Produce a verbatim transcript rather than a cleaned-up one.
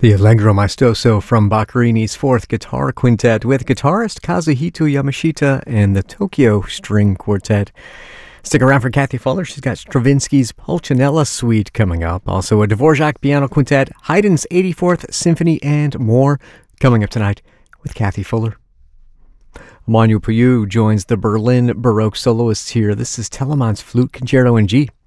The Allegro Maestoso from Boccherini's Fourth Guitar Quintet with guitarist Kazuhito Yamashita and the Tokyo String Quartet. Stick around for Kathy Fuller. She's got Stravinsky's Pulcinella Suite coming up. Also a Dvorak Piano Quintet, Haydn's eighty-fourth Symphony, and more coming up tonight with Kathy Fuller. Manu Payou joins the Berlin Baroque soloists here. This is Telemann's Flute Concerto in G.